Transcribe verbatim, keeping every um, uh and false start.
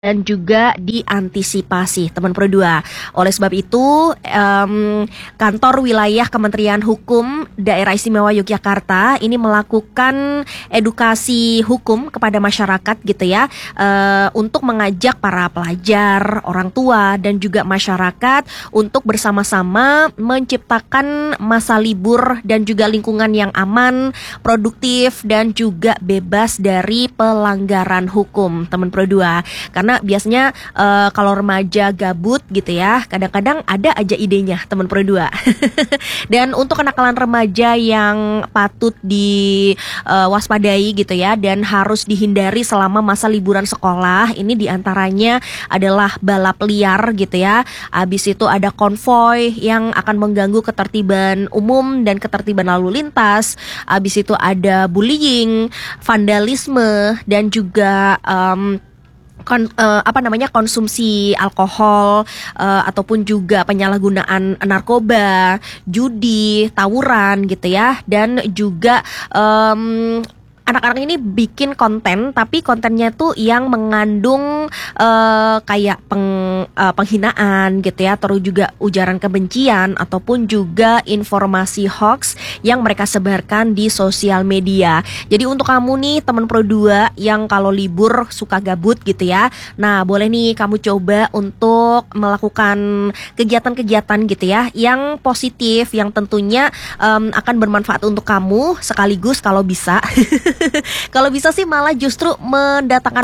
dan juga diantisipasi, teman Pro dua. Oleh sebab itu, um, kantor wilayah Kementerian Hukum Daerah Istimewa Yogyakarta ini melakukan edukasi hukum kepada masyarakat gitu ya, uh, untuk mengajak para pelajar, orang tua, dan juga masyarakat untuk bersama-sama menciptakan masa libur dan juga lingkungan yang aman, produktif, dan juga bebas dari pelanggaran hukum, teman Pro dua. Karena biasanya uh, kalau remaja gabut gitu ya, kadang-kadang ada aja idenya, teman Pro dua. Dan untuk kenakalan remaja yang patut diwaspadai gitu ya, dan harus dihindari selama masa liburan sekolah, ini diantaranya adalah balap liar gitu ya. Habis itu ada konvoy yang akan mengganggu ketertiban umum dan ketertiban lalu lintas. Habis itu ada bullying, vandalisme, dan juga um, Kon, uh, apa namanya konsumsi alkohol, uh, ataupun juga penyalahgunaan narkoba, judi, tawuran gitu ya, dan juga um, anak-anak ini bikin konten, tapi kontennya tuh yang mengandung uh, kayak peng, uh, penghinaan gitu ya, terus juga ujaran kebencian ataupun juga informasi hoax yang mereka sebarkan di sosial media. Jadi untuk kamu nih teman Pro dua yang kalau libur suka gabut gitu ya, nah boleh nih kamu coba untuk melakukan kegiatan-kegiatan gitu ya yang positif, yang tentunya um, akan bermanfaat untuk kamu, sekaligus kalau bisa kalau bisa sih malah justru mendatangkan